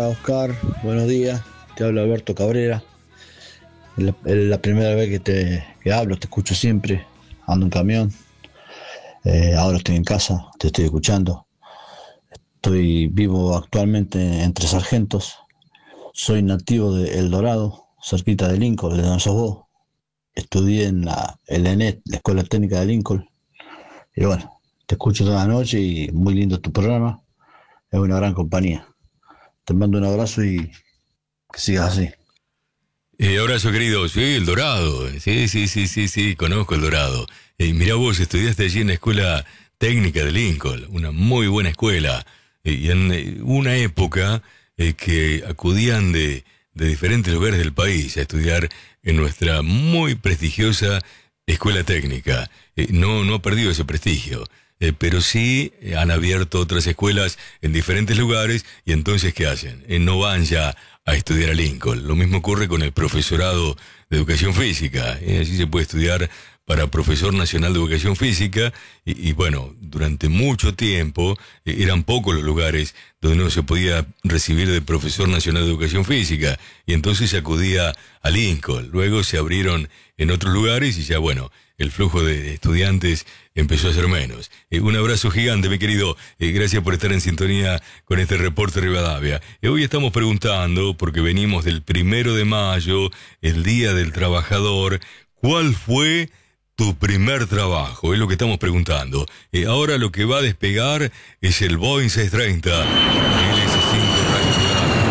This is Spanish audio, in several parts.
Oscar, buenos días. Te habla Alberto Cabrera. Es la primera vez que hablo, te escucho siempre. Ando en camión. Ahora estoy en casa, te estoy escuchando. Estoy vivo actualmente entre Sargentos. Soy nativo de El Dorado, cerquita de Lincoln, de donde sos vos. Estudié en el ENET, la Escuela Técnica de Lincoln. Y bueno, te escucho toda la noche y muy lindo tu programa. Es una gran compañía. Te mando un abrazo y que sigas así. Abrazo querido, sí, El Dorado, sí, conozco El Dorado. Mirá vos, estudiaste allí en la Escuela Técnica de Lincoln, una muy buena escuela. Y en una época que acudían de diferentes lugares del país a estudiar en nuestra muy prestigiosa Escuela Técnica. No ha perdido ese prestigio. Pero sí han abierto otras escuelas en diferentes lugares y entonces ¿qué hacen? No van ya a estudiar a Lincoln. Lo mismo ocurre con el profesorado de educación física. Allí se puede estudiar para profesor nacional de educación física y bueno, durante mucho tiempo eran pocos los lugares donde uno se podía recibir de profesor nacional de educación física y entonces se acudía a Lincoln. Luego se abrieron en otros lugares y ya bueno, el flujo de estudiantes empezó a ser menos. Un abrazo gigante, mi querido. Gracias por estar en sintonía con este reporte Rivadavia. Hoy estamos preguntando, porque venimos del 1 de mayo, el Día del Trabajador, ¿cuál fue tu primer trabajo? Es lo que estamos preguntando. Ahora lo que va a despegar es el Boeing 630 LS5 Radio Rivadavia.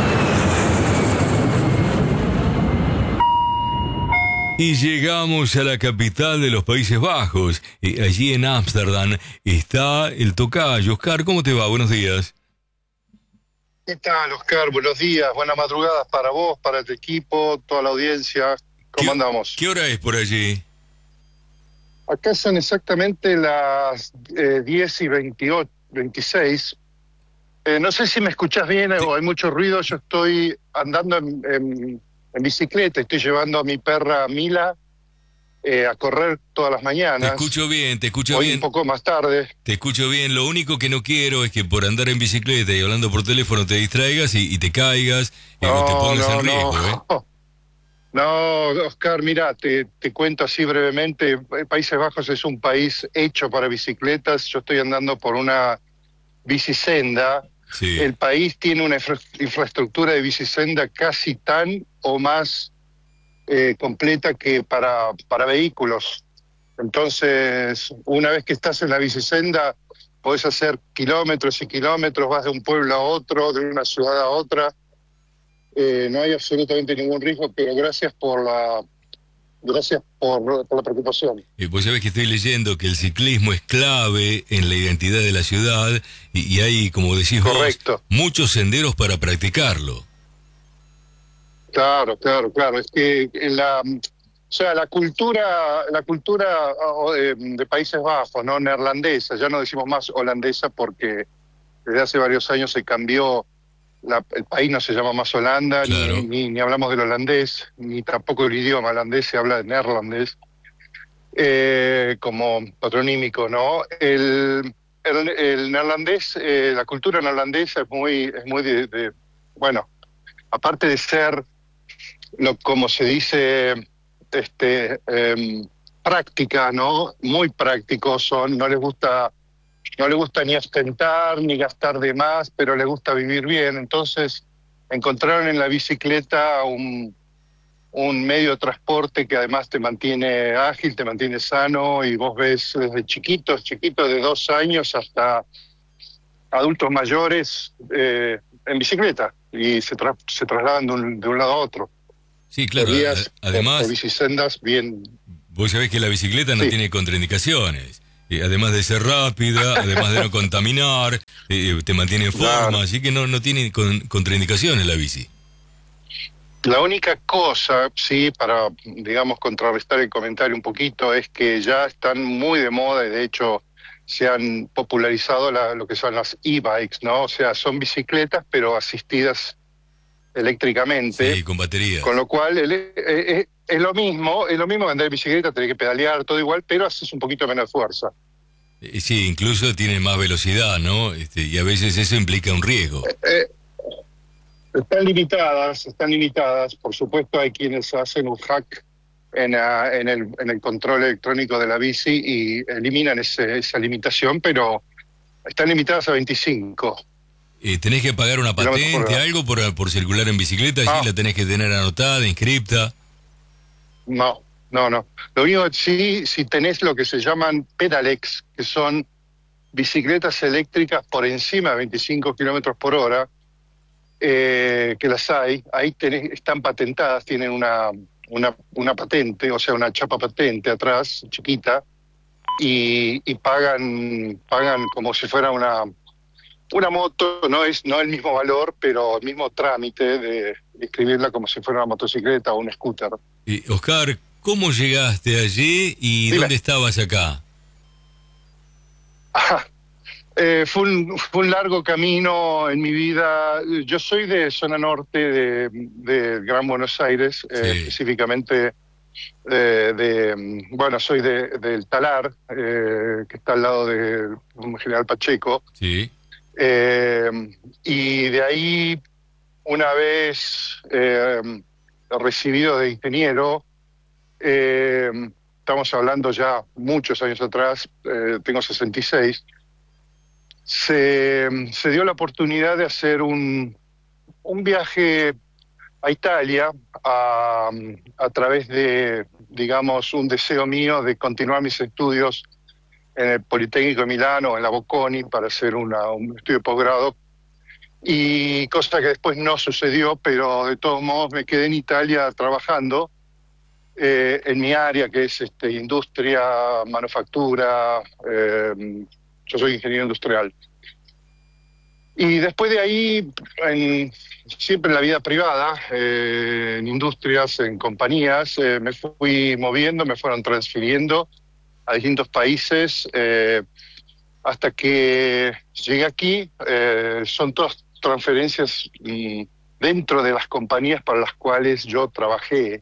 Y llegamos a la capital de los Países Bajos. Allí en Ámsterdam está el tocayo. Oscar, ¿cómo te va? Buenos días. ¿Qué tal, Oscar? Buenos días, buenas madrugadas para vos, para tu equipo, toda la audiencia. ¿Cómo andamos? ¿Qué hora es por allí? Acá son exactamente las 10 y 28, 26. No sé si me escuchás bien o hay mucho ruido. Yo estoy andando en bicicleta, estoy llevando a mi perra Mila a correr todas las mañanas. Te escucho bien. Hoy un poco más tarde. Te escucho bien. Lo único que no quiero es que por andar en bicicleta y hablando por teléfono te distraigas y te caigas y te pongas en riesgo, No, Oscar, mira, te cuento así brevemente. Países Bajos es un país hecho para bicicletas. Yo estoy andando por una bicisenda. Sí. El país tiene una infraestructura de bicisenda casi tan o más completa que para vehículos. Entonces, una vez que estás en la bicisenda, podés hacer kilómetros y kilómetros, vas de un pueblo a otro, de una ciudad a otra. No hay absolutamente ningún riesgo, pero gracias por la preocupación. Vos sabés que estoy leyendo que el ciclismo es clave en la identidad de la ciudad y hay, como decís Correcto. vos, muchos senderos para practicarlo. Claro. Es que la cultura de Países Bajos, no neerlandesa, ya no decimos más holandesa porque desde hace varios años se cambió. El país no se llama más Holanda, claro. ni hablamos del holandés, ni tampoco del idioma holandés, se habla de neerlandés, como patronímico, ¿no? El neerlandés, la cultura neerlandesa es muy bueno, aparte de ser, como se dice, práctica, ¿no? Muy prácticos son, no les gusta ni ostentar, ni gastar de más, pero les gusta vivir bien. Entonces, encontraron en la bicicleta un medio de transporte que además te mantiene ágil, te mantiene sano, y vos ves desde chiquitos de 2 años hasta adultos mayores en bicicleta, y se trasladan de un lado a otro. Sí, claro. Además, por bicisendas bien. Vos sabés que la bicicleta no tiene contraindicaciones. Además de ser rápida, además de no contaminar, te mantiene en forma, Claro. Así que no tiene contraindicaciones la bici. La única cosa, sí, para, digamos, contrarrestar el comentario un poquito, es que ya están muy de moda y de hecho se han popularizado lo que son las e-bikes, ¿no? O sea, son bicicletas pero asistidas eléctricamente. Sí, con baterías. Con lo cual es lo mismo que andar en bicicleta, tenés que pedalear, todo igual, pero haces un poquito menos fuerza. Sí, incluso tiene más velocidad, ¿no? Y a veces eso implica un riesgo. Están limitadas. Por supuesto, hay quienes hacen un hack en el control electrónico de la bici y eliminan esa limitación, pero están limitadas a 25 ¿Tenés que pagar una kilómetros por patente, hora. algo por circular en bicicleta allí? No, ¿La tenés que tener anotada, inscripta? no, no, no. Lo único que sí, si tenés lo que se llaman pedalecs, que son bicicletas eléctricas por encima de 25 kilómetros por hora, que las hay, ahí están patentadas, tienen una patente, o sea, una chapa patente atrás, chiquita, y pagan como si fuera una moto, no el mismo valor, pero el mismo trámite de escribirla como si fuera una motocicleta o un scooter. Oscar, ¿cómo llegaste allí y Dime. dónde estabas acá? Fue un largo camino en mi vida. Yo soy de zona norte de Gran Buenos Aires, Sí, específicamente bueno, soy del Talar, que está al lado de General Pacheco. sí, Eh, y de ahí, una vez recibido de ingeniero, eh, estamos hablando ya muchos años atrás, tengo 66, se dio la oportunidad de hacer un viaje a Italia a través de, digamos, un deseo mío de continuar mis estudios en el Politécnico de Milano, en la Bocconi, para hacer un estudio de posgrado. Y cosa que después no sucedió, pero de todos modos me quedé en Italia trabajando en mi área, que es industria, manufactura. Yo soy ingeniero industrial. Y después de ahí, siempre en la vida privada, en industrias, en compañías, me fui moviendo, me fueron transfiriendo a distintos países, hasta que llegué aquí. Son todas transferencias dentro de las compañías para las cuales yo trabajé.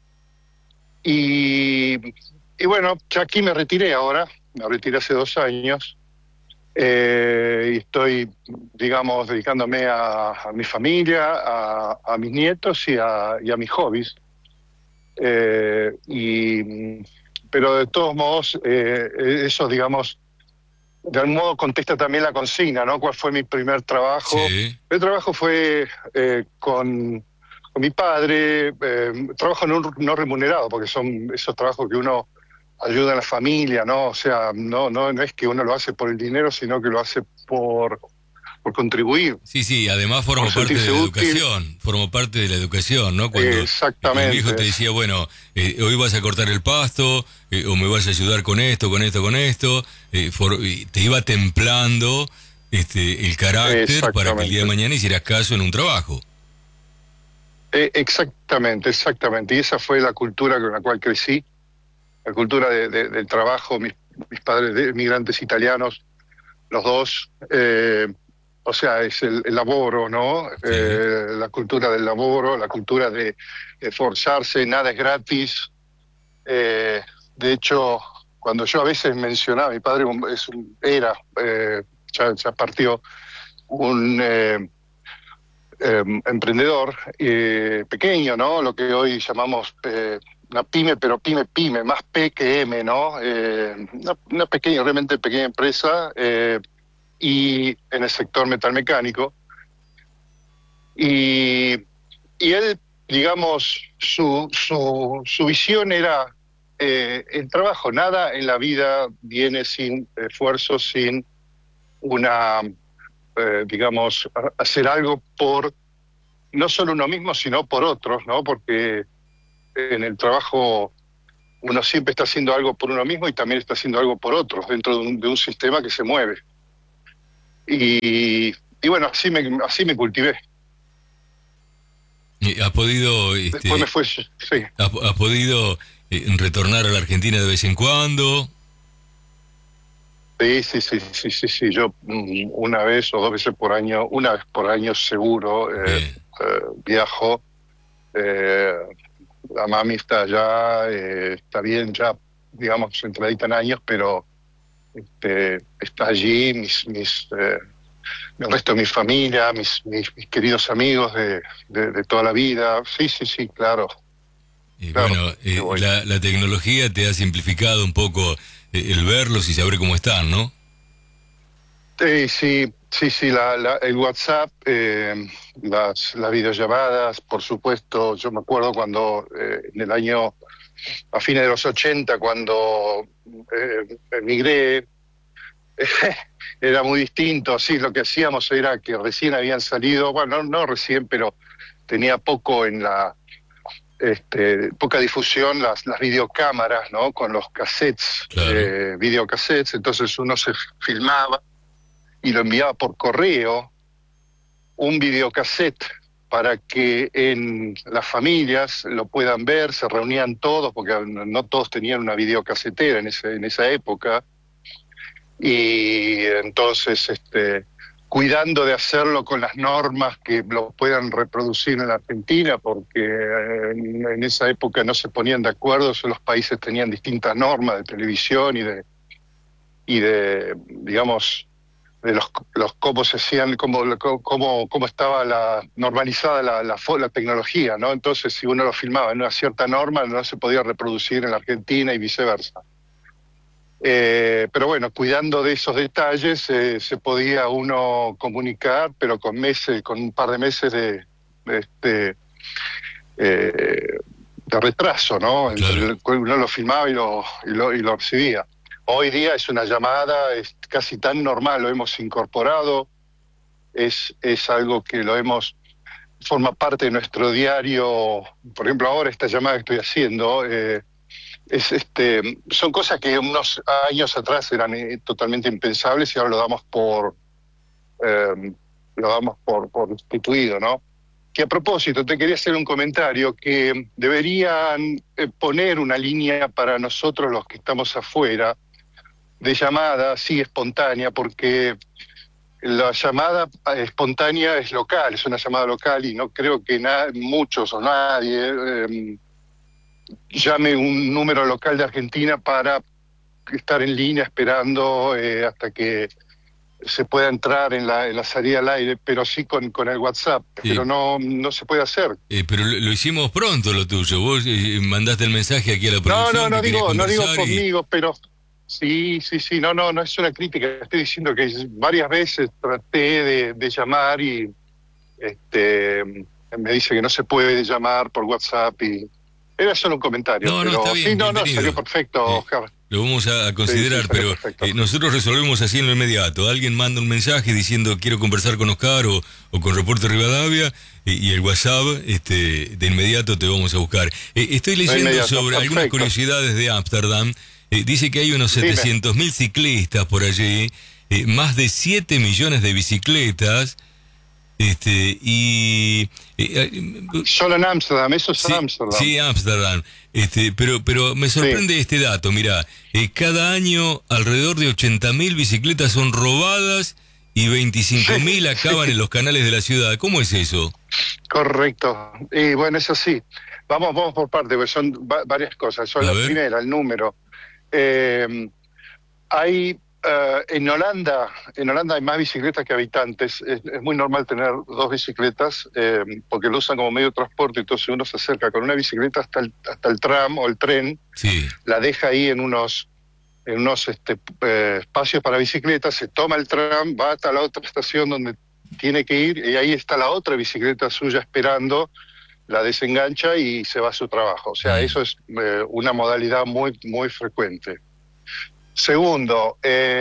Y, y bueno, ya aquí me retiré ahora, me retiré hace 2 años. Y estoy, digamos, dedicándome a mi familia, a mis nietos y a mis hobbies. Eh, y, pero de todos modos, eso, digamos, de algún modo contesta también la consigna, ¿no? ¿Cuál fue mi primer trabajo? sí. El trabajo fue con mi padre, trabajo no remunerado, porque son esos trabajos que uno ayuda a la familia, ¿no? O sea, no es que uno lo hace por el dinero, sino que lo hace por contribuir, Sí, sí, además por sentirse útil. formó parte de la educación, ¿no? Cuando el viejo te Exactamente, decía, bueno, hoy vas a cortar el pasto, o me vas a ayudar con esto, con esto, con esto, y te iba templando el carácter para que el día de exactamente. mañana hicieras caso en un trabajo. Exactamente, exactamente. Y esa fue la cultura con la cual crecí, la cultura del trabajo. Mis padres migrantes italianos, los dos. O sea, es el laboro, ¿no? Sí, La cultura del laboro, la cultura de esforzarse, nada es gratis. Eh, de hecho, cuando yo a veces mencionaba, mi padre era, ya partió, un emprendedor pequeño, ¿no? Lo que hoy llamamos una pyme, pero pyme, más P que M, ¿no? Una pequeña, realmente pequeña empresa, y en el sector metalmecánico. Y, y él, digamos, su visión era el trabajo. Nada en la vida viene sin esfuerzo, sin una, digamos, hacer algo por no solo uno mismo, sino por otros, ¿no? Porque en el trabajo uno siempre está haciendo algo por uno mismo y también está haciendo algo por otros, dentro de un sistema que se mueve. Y bueno, así me cultivé. ¿has podido, Después me fue, sí. has podido retornar a la Argentina de vez en cuando? Sí. Yo una vez o 2 veces por año, una vez por año seguro, Bien. viajo. Eh, la mami está allá, está bien, ya, digamos, entradita en años, pero está allí. el resto de mi familia, mis queridos amigos de toda la vida. Sí, sí, sí, claro. Y Claro, bueno, que voy. la tecnología te ha simplificado un poco el verlos y saber cómo están, ¿no? Sí, sí, sí, el WhatsApp, las videollamadas, por supuesto. Yo me acuerdo cuando en el año, a fines de los 80, cuando emigré, era muy distinto. Sí, lo que hacíamos era que recién habían salido, bueno, no recién, pero tenía poco poca difusión las videocámaras, ¿no? Con los cassettes, Claro, videocassettes. Entonces uno se filmaba y lo enviaba por correo, un videocassette, para que en las familias lo puedan ver. Se reunían todos, porque no todos tenían una videocasetera en esa época, y entonces cuidando de hacerlo con las normas que lo puedan reproducir en la Argentina, porque en esa época no se ponían de acuerdo, los países tenían distintas normas de televisión y de digamos, de los cómo se hacían, cómo estaba normalizada la tecnología, ¿no? Entonces, si uno lo filmaba en una cierta norma, no se podía reproducir en la Argentina y viceversa. Pero bueno, cuidando de esos detalles, se podía uno comunicar, pero con un par de meses de, este, de retraso, ¿no? Entre claro. uno lo filmaba y lo recibía. Hoy día es una llamada, es casi tan normal, lo hemos incorporado, es algo que forma parte de nuestro diario. Por ejemplo, ahora esta llamada que estoy haciendo, son cosas que unos años atrás eran totalmente impensables, y ahora eh, lo damos por instituido, ¿no? Que a propósito, te quería hacer un comentario, que deberían poner una línea para nosotros los que estamos afuera, de llamada así espontánea, porque la llamada espontánea es local, es una llamada local, y no creo que muchos o nadie llame un número local de Argentina para estar en línea esperando hasta que se pueda entrar en la salida al aire, pero sí con el WhatsApp, pero Eh, no se puede hacer. pero lo hicimos pronto lo tuyo. Vos mandaste el mensaje aquí a la No, producción que querías no digo conversar y... conmigo, pero sí, sí, sí, no es una crítica. Estoy diciendo que varias veces traté de llamar y me dice que no se puede llamar por WhatsApp, y era solo un comentario, No, no, está pero sí, bien, no, salió bienvenido. perfecto, Eh, Oscar. lo vamos a Sí, sí, considerar, salió pero perfecto. nosotros resolvemos así en lo inmediato. Alguien manda un mensaje diciendo quiero conversar con Oscar o con Reporte Rivadavia y el WhatsApp, de inmediato te vamos a buscar. Estoy De leyendo inmediato, sobre algunas perfecto. curiosidades de Ámsterdam. Dice que hay unos Dime. 700.000 ciclistas por allí, más de 7 millones de bicicletas, y... Solo en Ámsterdam, eso es en Sí, Ámsterdam. sí, Ámsterdam. Pero me Sí. sorprende este dato. Mira, cada año alrededor de 80.000 bicicletas son robadas y 25.000 acaban en los canales de la ciudad. ¿Cómo es eso? Correcto. Y bueno, es así. Vamos por parte, porque son varias cosas. Son A la ver. primera, el número. Eh, Hay en Holanda hay más bicicletas que habitantes. Es muy normal tener dos bicicletas, porque lo usan como medio de transporte. Entonces uno se acerca con una bicicleta hasta el tram o el tren, Sí. la deja ahí en unos espacios para bicicletas, se toma el tram, va hasta la otra estación donde tiene que ir, y ahí está la otra bicicleta suya esperando, la desengancha y se va a su trabajo. O sea, Mm. eso es una modalidad muy, muy frecuente. Segundo,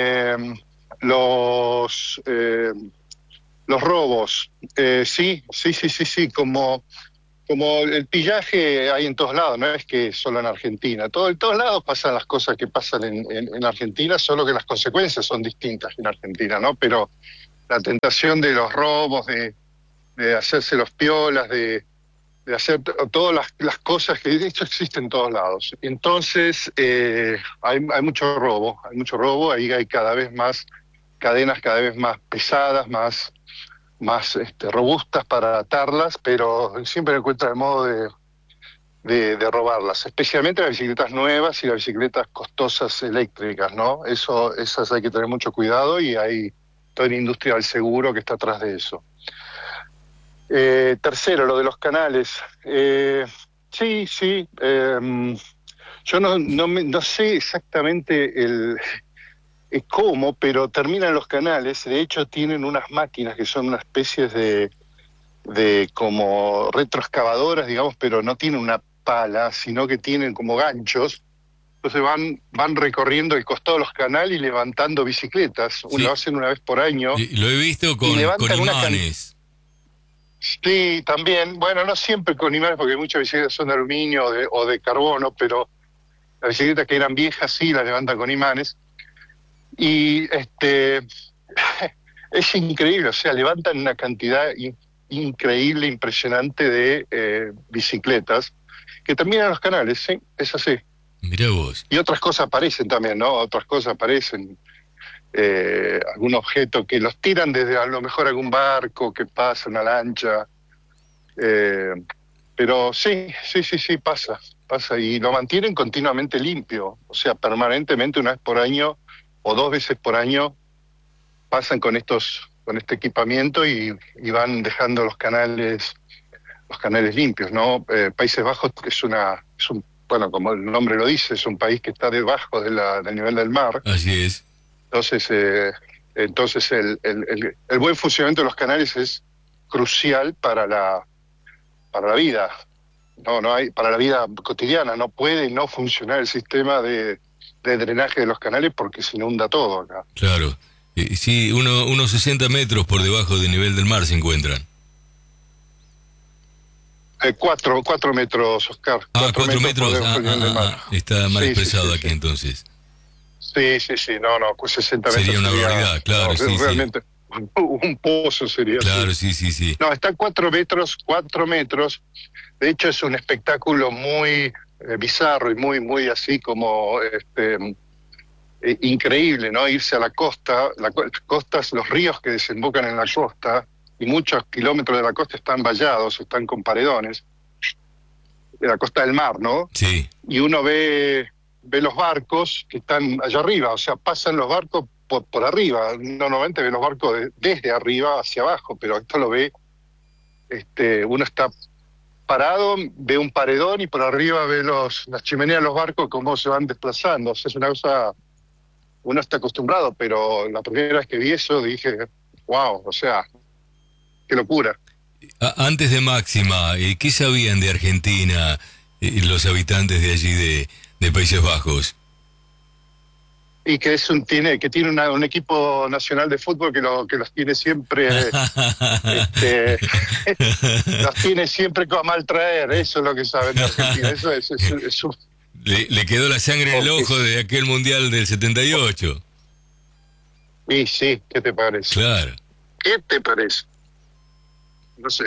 los robos. Sí, como el pillaje hay en todos lados, no es que solo en Argentina. En todos lados pasan las cosas que pasan en Argentina, solo que las consecuencias son distintas en Argentina, ¿no? Pero la tentación de los robos, de hacerse los piolas, de hacer todas las cosas que de hecho existen en todos lados. Entonces, hay mucho robo, ahí hay cada vez más cadenas, cada vez más pesadas, más robustas para atarlas, pero siempre encuentran el modo de robarlas, especialmente las bicicletas nuevas y las bicicletas costosas eléctricas, ¿no? Esas hay que tener mucho cuidado, y hay toda la industria del seguro que está atrás de eso. Tercero, lo de los canales. Sí, sí. Yo no sé exactamente cómo, pero terminan los canales. De hecho, tienen unas máquinas que son una especie de como retroexcavadoras, digamos, pero no tienen una pala, sino que tienen como ganchos. Entonces van recorriendo el costado de los canales y levantando bicicletas. Sí. Lo hacen una vez por año. Lo he visto con imanes. Sí, también. Bueno, no siempre con imanes, porque muchas bicicletas son de aluminio o de carbono, pero las bicicletas que eran viejas sí las levantan con imanes. Y es increíble, o sea, levantan una cantidad increíble, impresionante de bicicletas que terminan en los canales, sí, es así. Mirá vos. Y otras cosas aparecen también, ¿no? Otras cosas aparecen, algún objeto que los tiran desde a lo mejor algún barco que pasa, una lancha. Pero sí, pasa. Y lo mantienen continuamente limpio, o sea, permanentemente, una vez por año o 2 veces por año pasan con este equipamiento y van dejando los canales limpios, ¿no? Países Bajos bueno, como el nombre lo dice, es un país que está debajo del nivel del mar. Así es. Entonces el buen funcionamiento de los canales es crucial para la vida. No hay, para la vida cotidiana no puede no funcionar el sistema de drenaje de los canales porque se inunda todo acá. Claro. Sí, unos 60 metros por debajo del nivel del mar se encuentran. 4 metros, Oscar. 4 metros. Está mal expresado aquí entonces. Sí. No, pues 60 metros. Sería una barbaridad, claro. No, sí, realmente un pozo sería. Claro, sí. No, está 4 metros. De hecho, es un espectáculo muy bizarro y muy así como increíble, ¿no? Irse a la costa, las costas, los ríos que desembocan en la costa, y muchos kilómetros de la costa están vallados, están con paredones, de la costa del mar, ¿no? Sí. Y uno ve los barcos que están allá arriba, o sea, pasan los barcos por arriba. Normalmente ve los barcos desde arriba hacia abajo, pero esto lo ve, uno está parado, ve un paredón y por arriba ve las chimeneas de los barcos cómo se van desplazando. O sea, es una cosa, uno está acostumbrado, pero la primera vez que vi eso dije, wow, o sea, qué locura. Antes de Máxima, ¿qué sabían de Argentina los habitantes de allí de Países Bajos? Y que tiene un equipo nacional de fútbol que los tiene siempre los tiene siempre a mal traer. Eso es lo que saben de Argentina. Eso es le quedó la sangre en el ojo de aquel mundial del 78. Y sí, ¿qué te parece? Claro. ¿Qué te parece? No sé,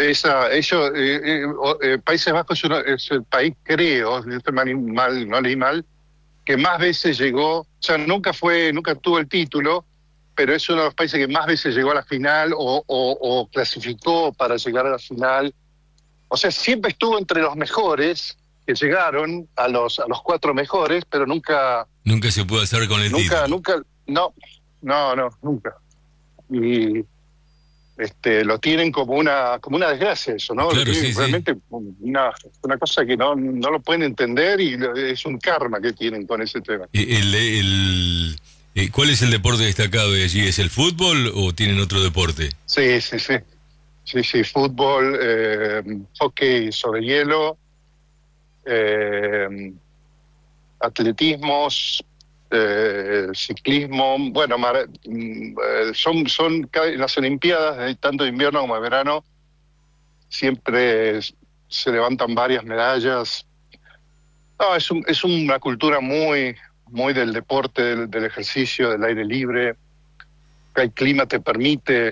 Países Bajos es el país, creo, no leí mal, que más veces llegó, o sea, nunca tuvo el título, pero es uno de los países que más veces llegó a la final o clasificó para llegar a la final. O sea, siempre estuvo entre los mejores que llegaron a los 4 mejores, pero nunca se pudo hacer con el título. Nunca, nunca. Y lo tienen como una desgracia eso, ¿no? Claro, realmente una cosa que no lo pueden entender y es un karma que tienen con ese tema. ¿Cuál es el deporte destacado de allí? ¿Es el fútbol o tienen otro deporte? Sí, fútbol, hockey sobre hielo, atletismo, ciclismo, bueno, son en las Olimpiadas, tanto de invierno como de verano, siempre se levantan varias medallas. No, es una cultura muy del deporte, del ejercicio, del aire libre. El clima te permite.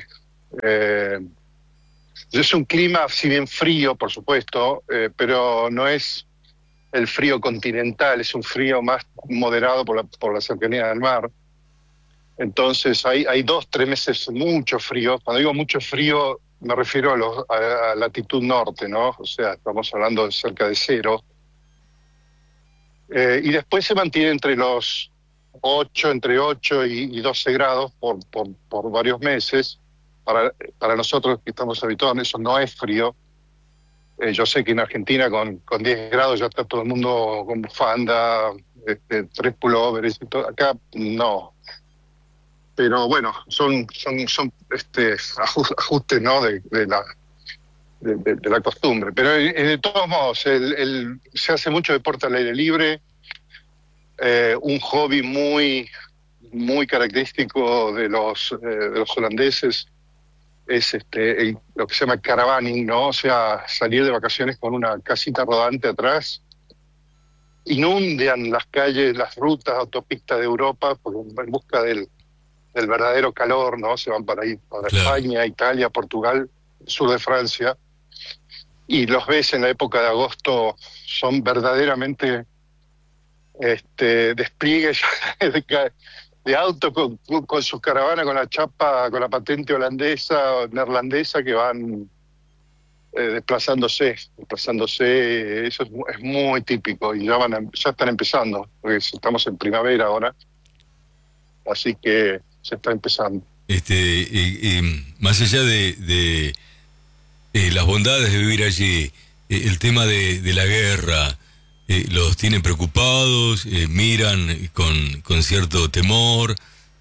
Es un clima, si bien frío, por supuesto, pero no es el frío continental, es un frío más moderado por la cercanía del mar. Entonces hay 2-3 meses mucho frío. Cuando digo mucho frío me refiero a latitud norte, ¿no? O sea, estamos hablando de cerca de 0. Y después se mantiene entre los entre 8 y 12 grados por varios meses. Para nosotros que estamos habituados, eso no es frío. Yo sé que en Argentina con 10 grados ya está todo el mundo con bufanda, 3 pullovers y todo. Acá no. Pero bueno, son ajustes, ¿no? de la costumbre. Pero de todos modos, se hace mucho deporte al aire libre, un hobby muy, muy característico de los holandeses es lo que se llama caravaning, ¿no? O sea, salir de vacaciones con una casita rodante atrás, inundan las calles, las rutas, autopistas de Europa en busca del verdadero calor, ¿no? Se van para ahí, para Claro. España, Italia, Portugal, sur de Francia, y los ves en la época de agosto, son verdaderamente despliegues de auto con sus caravanas, con la chapa, con la patente holandesa o neerlandesa que van desplazándose, eso es muy típico y ya están empezando, porque estamos en primavera ahora, así que se está empezando. Más allá de las bondades de vivir allí, el tema de la guerra, los tiene preocupados, miran con cierto temor.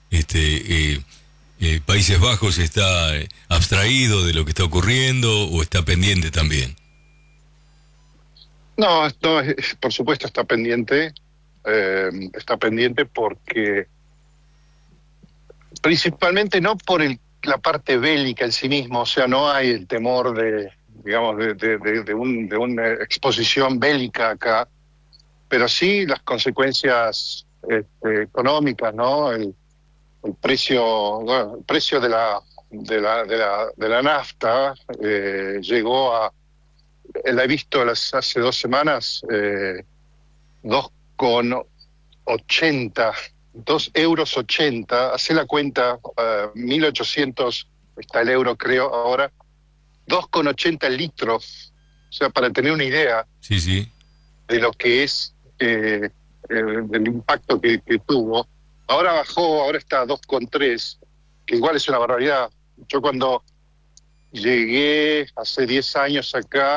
Países Bajos está abstraído de lo que está ocurriendo o está pendiente también. No, no, por supuesto está pendiente porque principalmente no por la parte bélica en sí mismo, o sea, no hay el temor digamos, de una exposición bélica acá, pero sí las consecuencias económicas, ¿no? El precio de la nafta llegó la he visto hace 2 semanas, 2,80, 2,80 €, hace la cuenta, 1.800 está el euro creo ahora, 2,80 litros, o sea, para tener una idea Sí, sí. de lo que es del impacto que tuvo. Ahora bajó, ahora está a 2,3, que igual es una barbaridad. Yo cuando llegué hace 10 años acá,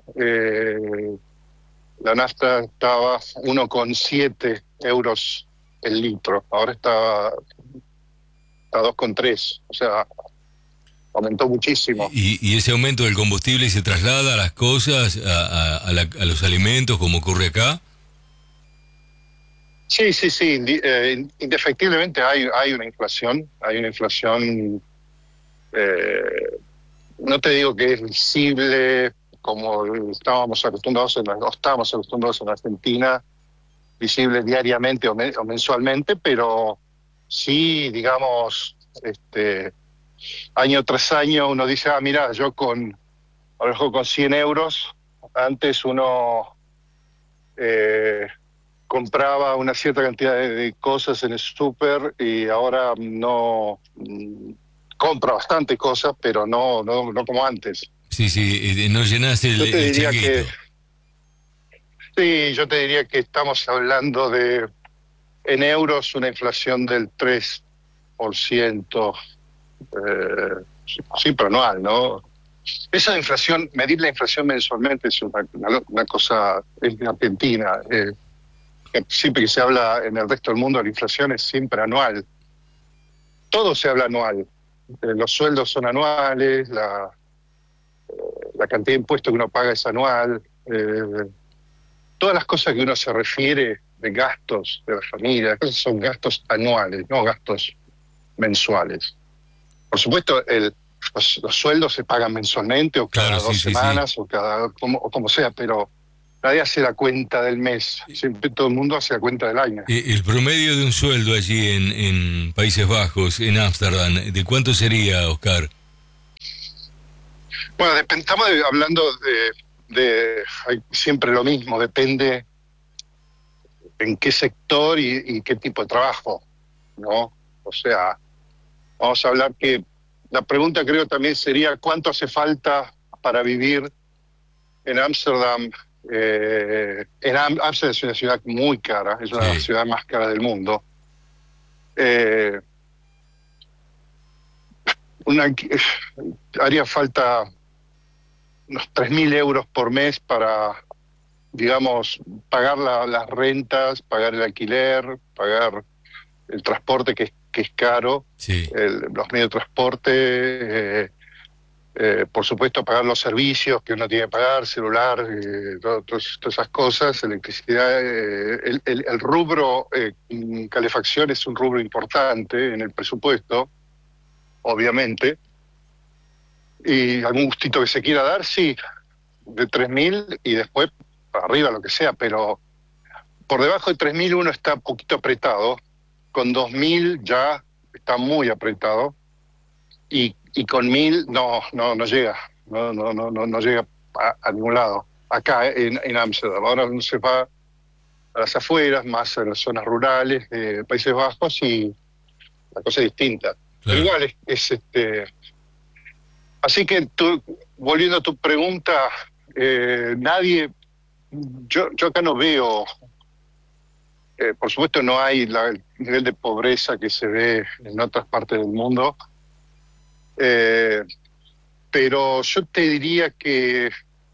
la nafta estaba 1,7 € el litro, ahora está a 2,3, o sea, aumentó muchísimo. Y ese aumento del combustible se traslada a las cosas, a los alimentos, como ocurre acá. Sí, indefectiblemente hay una inflación, no te digo que es visible como estamos acostumbrados en Argentina, visible diariamente o mensualmente, pero sí, digamos, año tras año uno dice, mira, a lo mejor con 100 euros, antes uno compraba una cierta cantidad de cosas en el súper y ahora no compra bastante cosas, pero no como antes. Sí, sí, no llenas Yo te el diría changuito. yo te diría que estamos hablando en euros, una inflación del 3%, sí, pero anual, ¿no? Esa inflación, medir la inflación mensualmente es una cosa, es de Argentina. Siempre que se habla en el resto del mundo, la inflación es siempre anual. Todo se habla anual. Los sueldos son anuales, la cantidad de impuestos que uno paga es anual. Todas las cosas que uno se refiere de gastos de la familia, esas son gastos anuales, no gastos mensuales. Por supuesto, los sueldos se pagan mensualmente o cada Claro, sí, 2 sí, sí. semanas o como sea, pero nadie hace la cuenta del mes. Siempre todo el mundo hace la cuenta del año. El promedio de un sueldo allí en Países Bajos, en Ámsterdam, ¿de cuánto sería, Oscar? Bueno, estamos hablando hay siempre lo mismo, depende en qué sector y qué tipo de trabajo, ¿no? O sea, vamos a hablar que la pregunta creo también sería ¿cuánto hace falta para vivir en Ámsterdam? Ámsterdam es una ciudad muy cara, es una de las ciudades más caras del mundo. Eh, una, haría falta unos 3.000 euros por mes para, digamos, pagar las rentas, pagar el alquiler, pagar el transporte que es caro, Sí, los medios de transporte, por supuesto pagar los servicios que uno tiene que pagar, celular, todas esas cosas, electricidad, el rubro calefacción es un rubro importante en el presupuesto, obviamente, y algún gustito que se quiera dar, sí, de 3.000 y después para arriba lo que sea, pero por debajo de 3.000 uno está un poquito apretado, con 2.000 ya está muy apretado, y con 1.000 no llega, no llega a ningún lado. Acá en Ámsterdam, ahora uno se va a las afueras, más a las zonas rurales de Países Bajos y la cosa es distinta. Pero claro. igual así que volviendo a tu pregunta, nadie, yo acá no veo, por supuesto no hay el nivel de pobreza que se ve en otras partes del mundo, eh, pero yo te diría que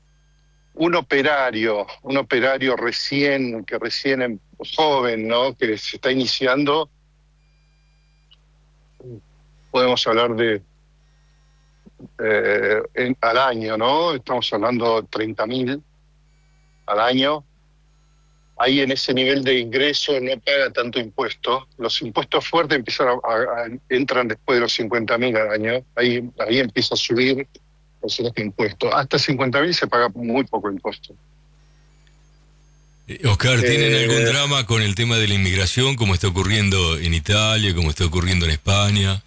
un operario recién joven, ¿no? Que se está iniciando, podemos hablar de al año, ¿no? Estamos hablando de 30.000 al año. Ahí en ese nivel de ingreso no paga tanto impuesto. Los impuestos fuertes entran después de los 50.000 al año. Ahí empieza a subir los impuestos. Hasta 50.000 se paga muy poco impuesto. Oscar, ¿tienen algún Eh, drama con el tema de la inmigración, como está ocurriendo en Italia, como está ocurriendo en España?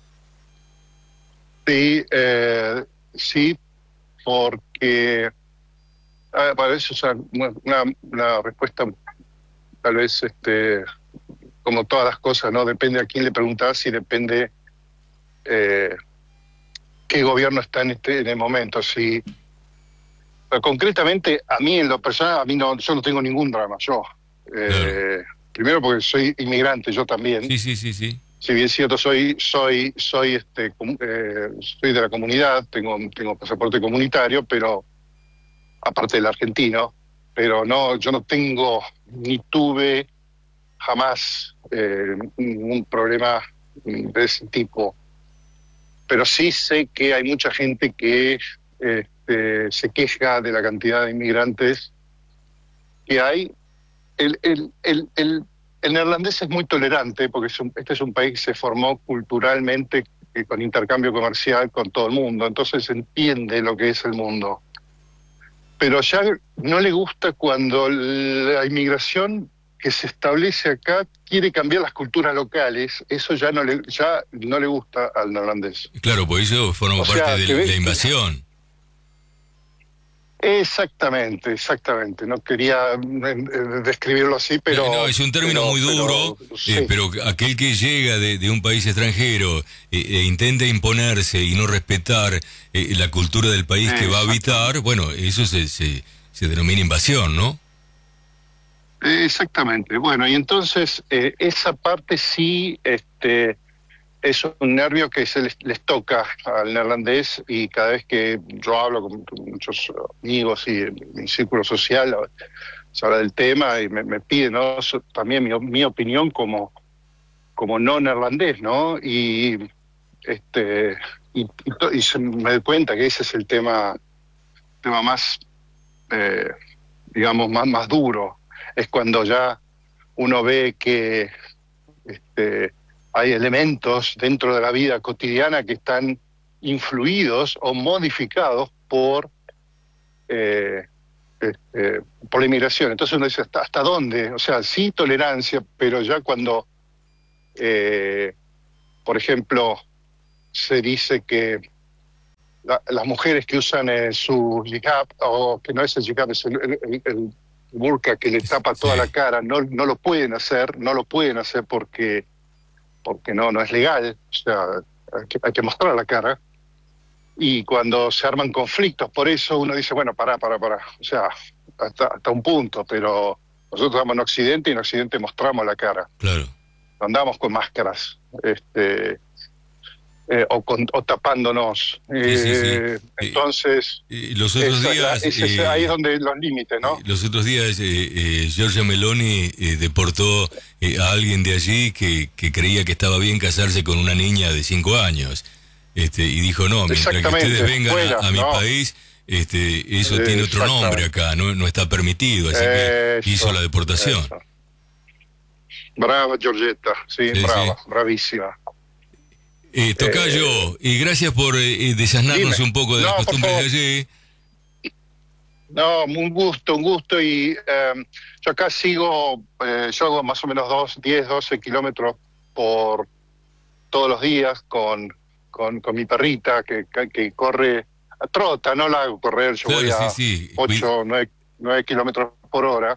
sí, sí, porque para eso es una respuesta tal vez como todas las cosas, ¿no? Depende a quién le preguntás y depende eh, qué gobierno está en el momento. Si concretamente a mí en lo personal, yo no tengo ningún drama. Claro. Eh, primero porque soy inmigrante, yo también. Sí, sí, sí, sí. Si bien es cierto, soy de la comunidad, tengo pasaporte comunitario, pero aparte del argentino, pero no, yo no tengo ni tuve jamás ningún problema de ese tipo. Pero sí sé que hay mucha gente que se queja de la cantidad de inmigrantes que hay. El neerlandés es muy tolerante porque este es un país que se formó culturalmente con intercambio comercial con todo el mundo, entonces entiende lo que es el mundo. Pero ya no le gusta cuando la inmigración que se establece acá quiere cambiar las culturas locales. Eso ya no le gusta al neerlandés. Claro, pues eso forma O parte sea, de la invasión. exactamente. No quería describirlo así, No, es un término muy duro, sí, pero aquel que llega de un país extranjero e intenta imponerse y no respetar la cultura del país que va a habitar, exactamente. bueno, eso se denomina invasión, ¿no? Exactamente. Bueno, y entonces esa parte sí, es un nervio que les toca al neerlandés, y cada vez que yo hablo con muchos amigos y en mi círculo social se habla del tema y me piden, ¿no? También mi opinión como no neerlandés, ¿no? Este me doy cuenta que ese es el tema más, eh, digamos, más duro. Es cuando ya uno ve que hay elementos dentro de la vida cotidiana que están influidos o modificados eh, por la inmigración. Entonces uno dice, ¿hasta dónde? O sea, sí tolerancia, pero ya cuando, eh, por ejemplo, se dice que las mujeres que usan su hijab, o que no es el hijab, es el burka que le tapa toda la Sí, cara, no lo pueden hacer porque no es legal, o sea, hay que mostrar la cara. Y cuando se arman conflictos por eso, uno dice, bueno, pará, o sea, hasta un punto, pero nosotros estamos en Occidente y en Occidente mostramos la cara. claro. andamos con máscaras, o tapándonos. Entonces, los otros días... ahí es donde los límites, ¿no? Los otros días Giorgia Meloni deportó a alguien de allí que creía que estaba bien casarse con una niña de 5 años. Y dijo, no, mientras que ustedes vengan a mi país, eso tiene otro nombre acá, no está permitido, así que hizo la deportación. Eso. Brava Giorgetta, sí, brava, bravísima. Tocayo, y gracias por desasnarnos un poco de las costumbres de allí. No, un gusto, y yo acá sigo, yo hago más o menos 10, 12 kilómetros por todos los días con mi perrita que corre, trota, no la hago correr, yo voy a 8, 9 kilómetros por hora.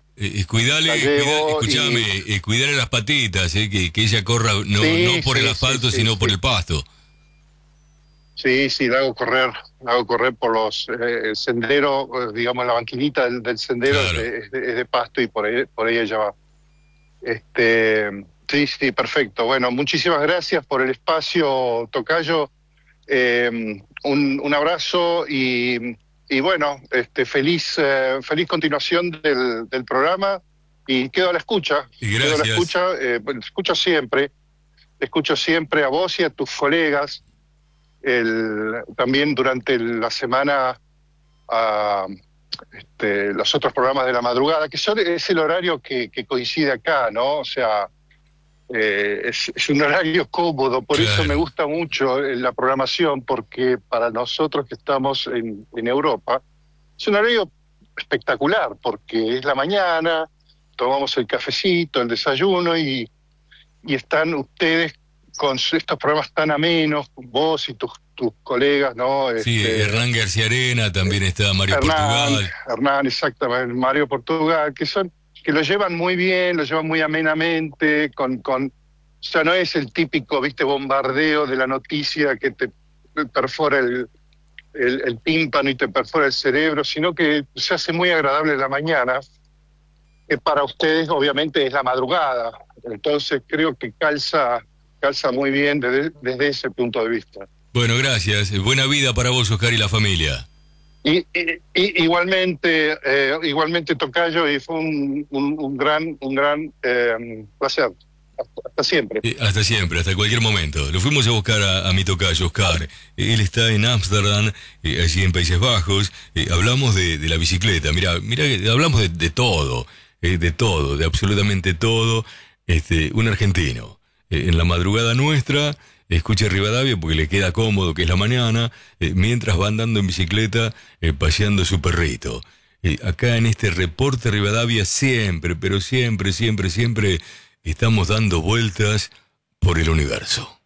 Cuidale las patitas, que ella corra no por el asfalto, sino por el pasto. Sí, la hago correr por los senderos, digamos, la banquinita del sendero, claro. es de pasto, y por ahí ella va. Sí, perfecto. Bueno, muchísimas gracias por el espacio, Tocayo. Un abrazo y bueno, feliz continuación del programa, y quedo a la escucha. Gracias. Quedo a la escucha, escucho siempre a vos y a tus colegas. También durante la semana los otros programas de la madrugada, que es el horario que coincide acá, ¿no? O sea, es un horario cómodo, por claro. Eso me gusta mucho la programación, porque para nosotros que estamos en Europa, es un horario espectacular, porque es la mañana, tomamos el cafecito, el desayuno, y están ustedes con estos programas tan amenos, vos y tus colegas, ¿no? Sí, Hernán García Arena, también está Mario Portugal. Hernán, exactamente, Mario Portugal, que lo llevan muy bien, lo llevan muy amenamente, o sea, no es el típico, bombardeo de la noticia que te perfora el tímpano y te perfora el cerebro, sino que se hace muy agradable la mañana, que para ustedes obviamente es la madrugada. Entonces creo que calza muy bien desde ese punto de vista. Bueno, gracias. Buena vida para vos, Oscar, y la familia. Y igualmente, Tocayo, y fue un gran placer. Hasta siempre. Hasta siempre, hasta cualquier momento. Lo fuimos a buscar a mi tocayo, Oscar. Él está en Ámsterdam, allí en Países Bajos. Hablamos de la bicicleta. Mira, hablamos de todo, de absolutamente todo. Un argentino. En la madrugada nuestra, escucha Rivadavia porque le queda cómodo, que es la mañana, mientras va andando en bicicleta, paseando su perrito. Acá en este reporte Rivadavia siempre, pero siempre, estamos dando vueltas por el universo.